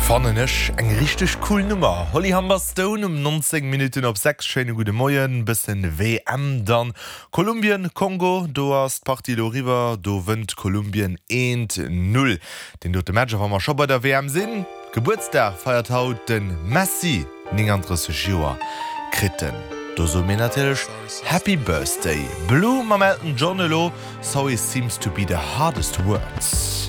Fannenech eng richtig cool Nummer. Holly Humberstone 19 Minuten op 6 schöne gute Moien bisssen WM dann. Kolumbien, Kongo, du hast Party do River, du wënnt Kolumbien 1-0. Den dote Matcher war schon bei der WM sinn. Geburtstag feiert haut den Messi 39 Joer. Kritten. Du so mir natürlich Happy Birthday. Blue am Elton John, so it seems to be the hardest words.